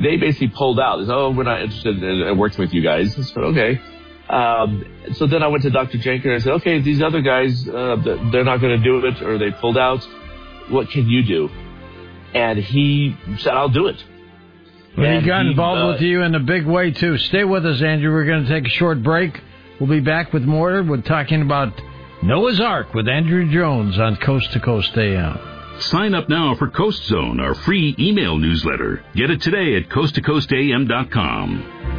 they basically pulled out. They said, we're not interested in working with you guys. I said, okay. So then I went to Dr. Jenker and I said, okay, these other guys, they're not going to do it, or they pulled out. What can you do? And he said, I'll do it. Well, he got involved with you in a big way, too. Stay with us, Andrew. We're going to take a short break. We'll be back with more. We're talking about Noah's Ark with Andrew Jones on Coast to Coast AM. Sign up now for Coast Zone, our free email newsletter. Get it today at coasttocoastam.com.